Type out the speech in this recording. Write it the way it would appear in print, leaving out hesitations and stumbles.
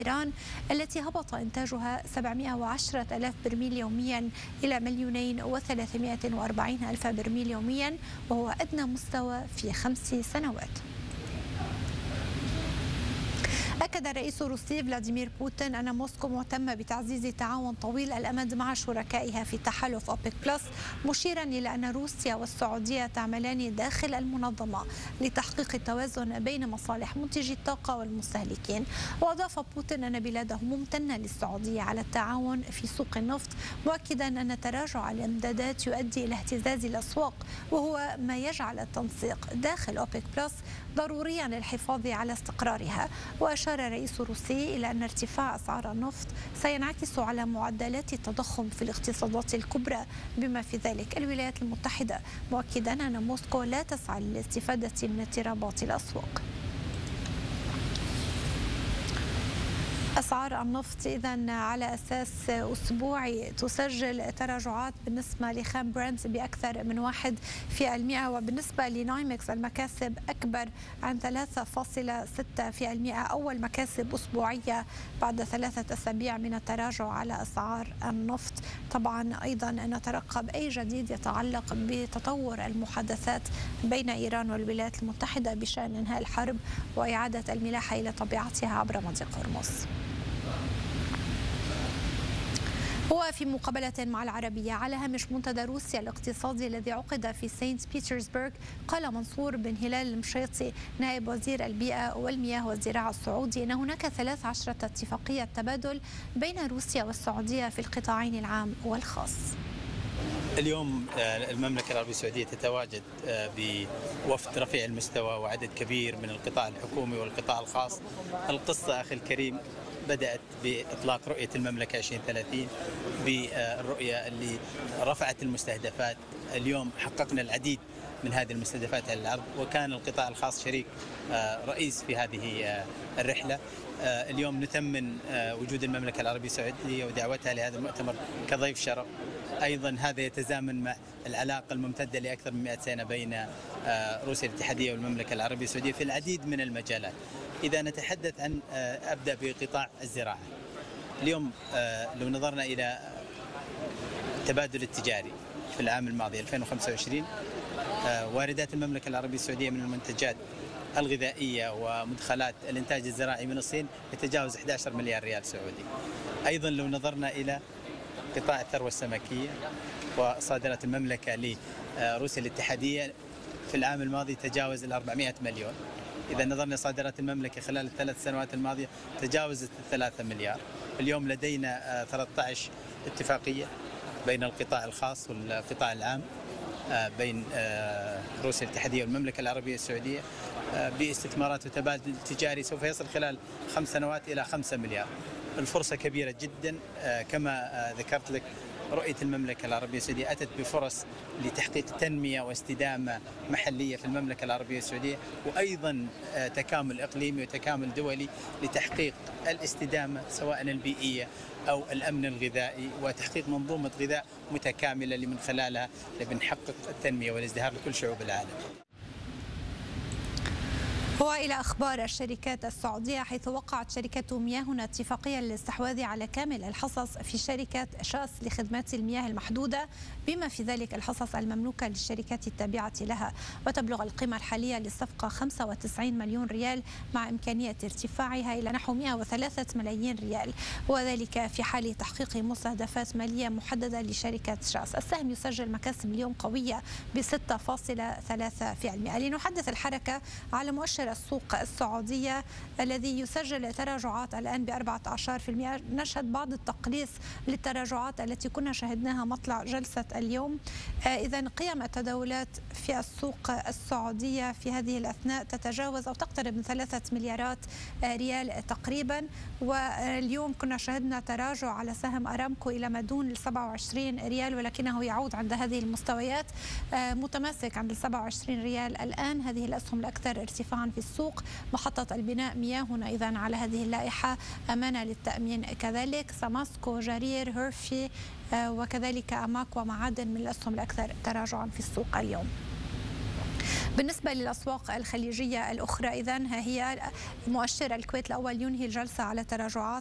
إيران التي هبط إنتاجها 710 ألاف برميل يوميا إلى 2,340,000 برميل يوميا، وهو أدنى مستوى في 5 سنوات. أكد الرئيس الروسي فلاديمير بوتين أن موسكو مهتمة بتعزيز تعاون طويل الأمد مع شركائها في تحالف أوبك بلس، مشيرا إلى أن روسيا والسعودية تعملان داخل المنظمة لتحقيق التوازن بين مصالح منتجي الطاقة والمستهلكين. وأضاف بوتين أن بلاده ممتنة للسعودية على التعاون في سوق النفط، مؤكدا أن تراجع الإمدادات يؤدي إلى اهتزاز الأسواق، وهو ما يجعل التنسيق داخل أوبك بلس ضروريا للحفاظ على استقرارها. وأشار الرئيس الروسي إلى أن ارتفاع أسعار النفط سينعكس على معدلات التضخم في الاقتصادات الكبرى بما في ذلك الولايات المتحدة، مؤكدا أن موسكو لا تسعى للاستفادة من اضطرابات الأسواق. أسعار النفط إذن على أساس أسبوعي تسجل تراجعات بالنسبة لخام برنت بأكثر من 1%، وبالنسبة لنايمكس المكاسب أكبر عن 3.6%، أول مكاسب أسبوعية بعد 3 أسابيع من التراجع على أسعار النفط. طبعا أيضا نترقب أي جديد يتعلق بتطور المحادثات بين إيران والولايات المتحدة بشأن إنهاء الحرب وإعادة الملاحة إلى طبيعتها عبر مضيق هرمز. وفي مقابلة مع العربية على هامش منتدى روسيا الاقتصادي الذي عقد في سانت بيترسبرغ، قال منصور بن هلال المشيطي نائب وزير البيئة والمياه والزراعة السعودي إن هناك 13 اتفاقية تبادل بين روسيا والسعودية في القطاعين العام والخاص. اليوم المملكة العربية السعودية تتواجد بوفد رفيع المستوى وعدد كبير من القطاع الحكومي والقطاع الخاص. القصة أخي الكريم بدأت بإطلاق رؤية المملكة 2030 بالرؤية اللي رفعت المستهدفات. اليوم حققنا العديد من هذه المستهدفات على الأرض، وكان القطاع الخاص شريك رئيس في هذه الرحلة. اليوم نثمن وجود المملكة العربية السعودية ودعوتها لهذا المؤتمر كضيف شرف. أيضا هذا يتزامن مع العلاقة الممتدة لأكثر من 100 سنة بين روسيا الاتحادية والمملكة العربية السعودية في العديد من المجالات. إذا نتحدث عن أبدأ بقطاع الزراعة، اليوم لو نظرنا إلى التبادل التجاري في العام الماضي 2025، واردات المملكة العربية السعودية من المنتجات الغذائية ومدخلات الإنتاج الزراعي من الصين يتجاوز 11 مليار ريال سعودي. أيضا لو نظرنا إلى قطاع الثروة السمكية وصادرات المملكة لروسيا الاتحادية في العام الماضي تجاوز 400 مليون. إذا نظرنا صادرات المملكة خلال ال3 سنوات الماضية تجاوزت 3 مليار. اليوم لدينا 13 اتفاقية بين القطاع الخاص والقطاع العام بين روسيا الاتحادية والمملكة العربية السعودية باستثمارات وتبادل تجاري سوف يصل خلال 5 سنوات إلى 5 مليار. الفرصة كبيرة جدا. كما ذكرت لك، رؤية المملكة العربية السعودية أتت بفرص لتحقيق تنمية واستدامة محلية في المملكة العربية السعودية، وأيضا تكامل إقليمي وتكامل دولي لتحقيق الاستدامة سواء البيئية أو الأمن الغذائي، وتحقيق منظومة غذاء متكاملة اللي من خلالها بنحقق التنمية والازدهار لكل شعوب العالم. وإلى أخبار الشركات السعودية، حيث وقعت شركة مياهنا اتفاقية للاستحواذ على كامل الحصص في شركة شاس لخدمات المياه المحدودة، بما في ذلك الحصص المملوكة للشركات التابعة لها، وتبلغ القيمة الحالية للصفقة 95 مليون ريال مع إمكانية ارتفاعها إلى نحو 103 ملايين ريال، وذلك في حال تحقيق مستهدفات مالية محددة لشركة شاس. السهم يسجل مكاسب اليوم قوية ب 6.3%. لنحدث الحركة على مؤشر السوق السعودية الذي يسجل تراجعات الآن ب 14%. نشهد بعض التقليص للتراجعات التي كنا شهدناها مطلع جلسة اليوم. إذن قيم التداولات في السوق السعودية في هذه الأثناء تتجاوز أو تقترب من 3 مليارات ريال تقريبا، واليوم كنا شهدنا تراجع على سهم أرامكو إلى ما دون 27 ريال، ولكنه يعود عند هذه المستويات متماسك عند 27 ريال الآن. هذه الأسهم الأكثر ارتفاعا في السوق. محطة البناء مياهنا أيضا على هذه اللائحة، أمانة للتأمين كذلك، ساماسكو، جرير، هيرفي، وكذلك أماك ومعادن من الأسهم الأكثر تراجعا في السوق اليوم. بالنسبة للأسواق الخليجية الأخرى إذن ها هي مؤشر الكويت الأول ينهي الجلسة على تراجعات